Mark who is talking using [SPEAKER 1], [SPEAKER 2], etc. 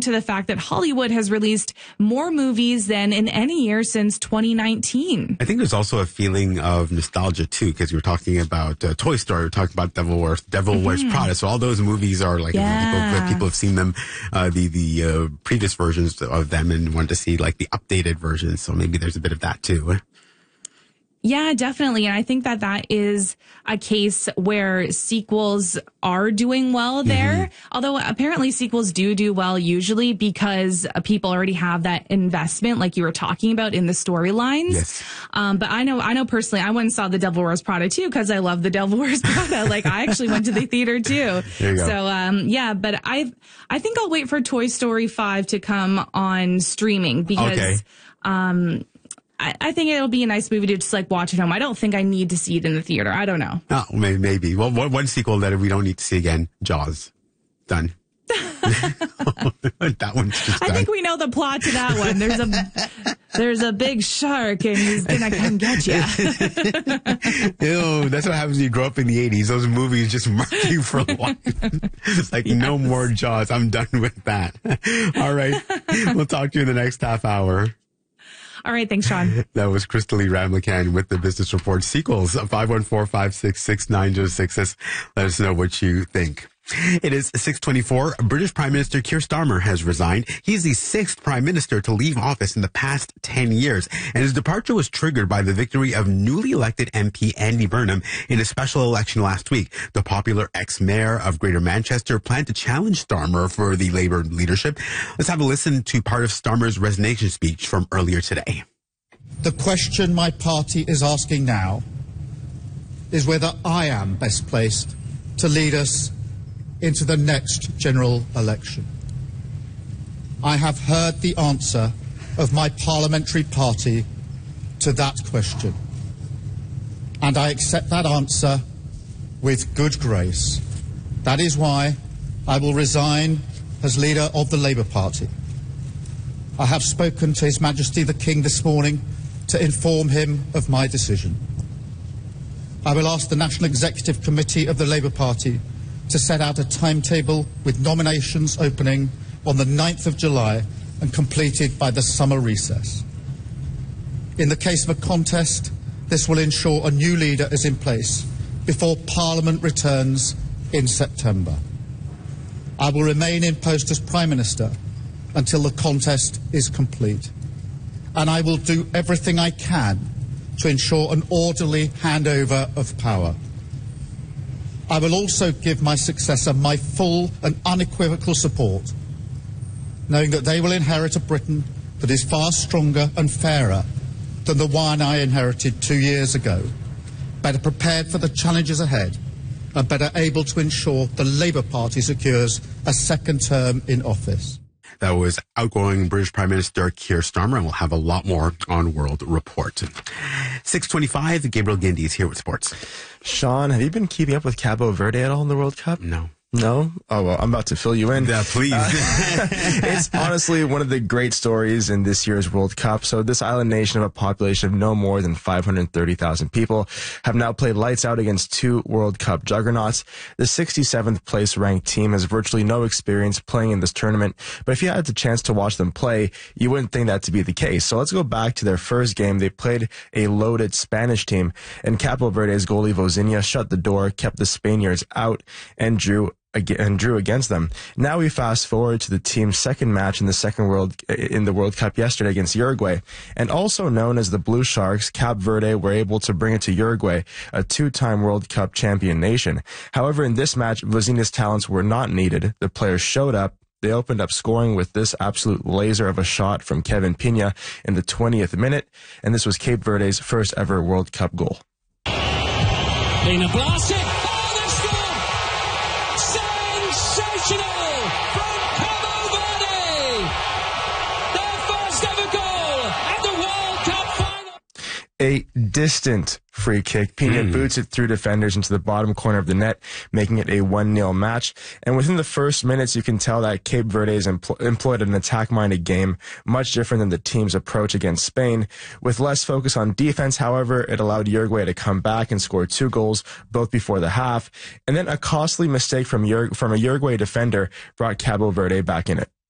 [SPEAKER 1] to the fact that Hollywood has released more movies than in any year since 2019.
[SPEAKER 2] I think there's also a feeling of nostalgia too, because you were talking about Toy Story, we were talking about Devil Wears Prada. So all those movies are like, people have seen them, the previous versions of them and want to see like the updated versions. So maybe there's a bit of that too.
[SPEAKER 1] Yeah, definitely. And I think that is a case where sequels are doing well there. Although apparently sequels do well usually because people already have that investment, like you were talking about in the storylines.
[SPEAKER 2] Yes.
[SPEAKER 1] But I know personally, I went and saw The Devil Wears Prada too because I love The Devil Wears Prada. Like I actually went to the theater too.
[SPEAKER 2] There you go.
[SPEAKER 1] So, but I think I'll wait for Toy Story 5 to come on streaming because, I think it'll be a nice movie to just like watch at home. I don't think I need to see it in the theater. I don't know.
[SPEAKER 2] Oh, maybe. Well, one sequel that we don't need to see again, Jaws. Done. That one's just done.
[SPEAKER 1] I think we know the plot to that one. There's a big shark and he's gonna come get you.
[SPEAKER 2] Ew, that's what happens when you grow up in the 80s. Those movies just mark you for life. It's like, no more Jaws. I'm done with that. All right. We'll talk to you in the next half hour.
[SPEAKER 1] All right. Thanks, Sean.
[SPEAKER 2] That was Crystalie Ramlakan with the Business Report. Sequels, 514-566-9066. Let us know what you think. It is 6:24. British Prime Minister Keir Starmer has resigned. He's the sixth Prime Minister to leave office in the past 10 years. And his departure was triggered by the victory of newly elected MP Andy Burnham in a special election last week. The popular ex-mayor of Greater Manchester planned to challenge Starmer for the Labour leadership. Let's have a listen to part of Starmer's resignation speech from earlier today.
[SPEAKER 3] The question my party is asking now is whether I am best placed to lead us into the next general election. I have heard the answer of my parliamentary party to that question, and I accept that answer with good grace. That is why I will resign as leader of the Labour Party. I have spoken to His Majesty the King this morning to inform him of my decision. I will ask the National Executive Committee of the Labour Party to set out a timetable with nominations opening on the 9th of July and completed by the summer recess. In the case of a contest, this will ensure a new leader is in place before Parliament returns in September. I will remain in post as Prime Minister until the contest is complete, and I will do everything I can to ensure an orderly handover of power. I will also give my successor my full and unequivocal support, knowing that they will inherit a Britain that is far stronger and fairer than the one I inherited 2 years ago, better prepared for the challenges ahead, and better able to ensure the Labour Party secures a second term in office.
[SPEAKER 2] That was outgoing British Prime Minister Keir Starmer, and we'll have a lot more on World Report. 6:25, Gabriel Guindy is here with sports.
[SPEAKER 4] Sean, have you been keeping up with Cabo Verde at all in the World Cup?
[SPEAKER 2] No.
[SPEAKER 4] No? Oh, well, I'm about to fill you in.
[SPEAKER 2] Yeah, please.
[SPEAKER 4] It's honestly one of the great stories in this year's World Cup. So this island nation of a population of no more than 530,000 people have now played lights out against two World Cup juggernauts. The 67th place ranked team has virtually no experience playing in this tournament, but if you had the chance to watch them play, you wouldn't think that to be the case. So let's go back to their first game. They played a loaded Spanish team, and Cabo Verde's goalie Vozinha shut the door, kept the Spaniards out, and drew against them. Now we fast forward to the team's second match in the World Cup yesterday against Uruguay. And also known as the Blue Sharks, Cape Verde were able to bring it to Uruguay, a two-time World Cup champion nation. However, in this match, Vozinha's talents were not needed. The players showed up. They opened up scoring with this absolute laser of a shot from Kevin Pina in the 20th minute, and this was Cape Verde's first ever World Cup goal.
[SPEAKER 5] Pina blasted! Sensational from Cabo Verde! Their first ever goal at the World Cup final!
[SPEAKER 4] A distant free kick. Pina boots it through defenders into the bottom corner of the net, making it a 1-0 match. And within the first minutes, you can tell that Cape Verde has employed an attack-minded game, much different than the team's approach against Spain. With less focus on defense, however, it allowed Uruguay to come back and score 2 goals, both before the half. And then a costly mistake from a Uruguay defender brought Cabo Verde back in it.